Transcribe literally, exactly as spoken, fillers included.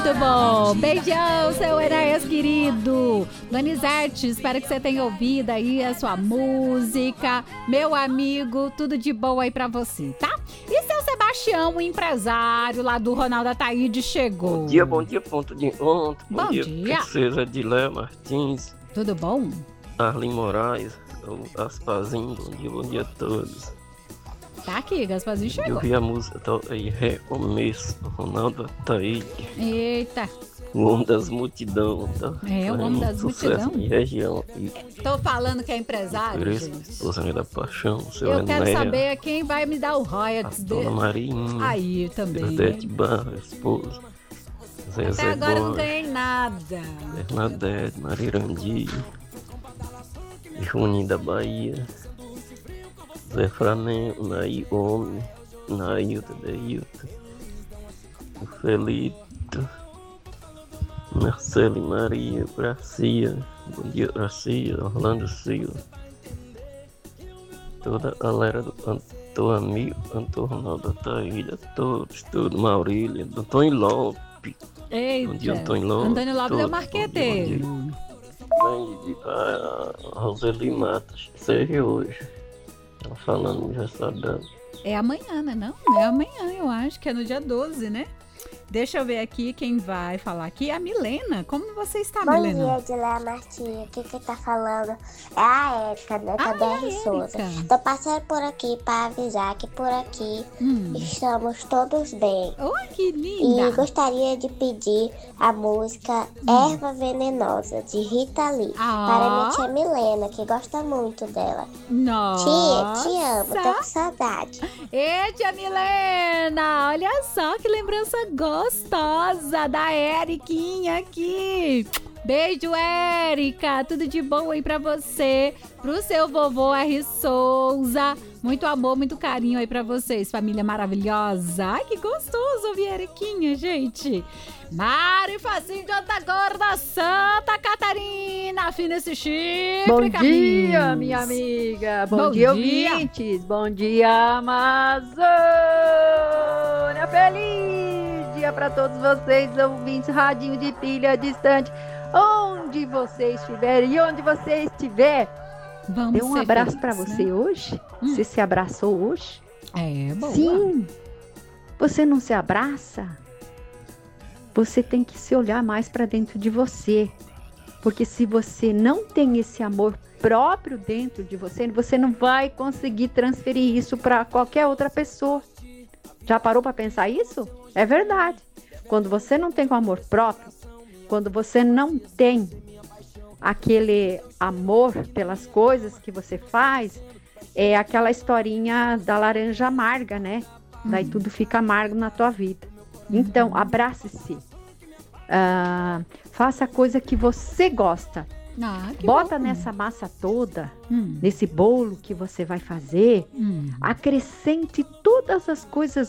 muito bom. Beijão, seu Enéas querido. Donizete, espero que você tenha ouvido aí a sua música. Meu amigo, tudo de bom aí pra você, tá? E seu Sebastião, o empresário lá do Ronaldo Ataíde, chegou. Bom dia, bom dia, ponto de encontro. Bom, bom dia, dia. Princesa Edilé Martins. Tudo bom? Arlene Moraes, Gasparzinho, bom dia, bom dia a todos. Tá aqui, Gasparzinho chegou. Eu vi a música aí, Recomeço, Ronaldo Ataíde. Eita. O homem das multidão, tá? É, o homem das multidão. Em região. E... Tô falando que é empresário, por isso, gente. Esposa da Paixão, seu Eu quero Enéia, saber quem vai me dar o royalties dele. Dona Marinha. Aí também. Bernadette Barra, esposa. Até Zé agora Boy, não ganhei nada. Bernadette, Marirandi. Juninho da Bahia. Zé Franel, Naiomi, Nailton, Deilton. O Felito. Marcelo e Maria, Gracia, bom dia Gracia, Orlando Silva, toda a galera do Antônio Amigo, Antônio Ronaldo Ataíde, todos, tudo, Maurília, Antônio Lopes. Eita, bom dia Antônio Lopes. Antônio Lopes é o marqueteiro. A Roseli Matos, seja hoje, ela falando, já sabe dela. É amanhã, né? Não, é amanhã, eu acho que é no dia doze, né? Deixa eu ver aqui quem vai falar aqui. A Milena. Como você está, Bom Milena? Bom dia, Edilé Martins. Aqui quem tá falando é a Érica, né? Ah, da é R. Souza. Tô passando por aqui para avisar que por aqui hum. estamos todos bem. Oh, que linda! E gostaria de pedir a música hum. Erva Venenosa, de Rita Lee. Ah. Para minha tia Milena, que gosta muito dela. Nossa! Tia, te amo, tô com saudade. Ei, tia Milena! Olha só que lembrança gostosa da Eriquinha aqui. Beijo, Érica. Tudo de bom aí pra você. Pro seu vovô R. Souza. Muito amor, muito carinho aí pra vocês. Família maravilhosa. Ai, que gostoso ouvir a Eriquinha, gente. Mari Facinho de Antagorda, Santa Catarina. Fina esse chifre. Bom dia, minha amiga. Bom, Bom dia, dia, ouvintes. Bom dia, Amazônia. Feliz dia para todos vocês, ouvintes, radinho de pilha distante. Onde você estiver e onde você estiver. Vamos Dê um abraço para você, né? Hoje. Hum. Você se abraçou hoje? É, boa. Sim. Você não se abraça? Você tem que se olhar mais para dentro de você. Porque se você não tem esse amor próprio dentro de você, você não vai conseguir transferir isso para qualquer outra pessoa. Já parou para pensar isso? É verdade. Quando você não tem o amor próprio, quando você não tem aquele amor pelas coisas que você faz, é aquela historinha da laranja amarga, né? Uhum. Daí tudo fica amargo na tua vida. Uhum. Então, abrace-se. Uh, faça a coisa que você gosta. Ah, Bota bom. nessa massa toda, hum. nesse bolo que você vai fazer, hum. acrescente todas as coisas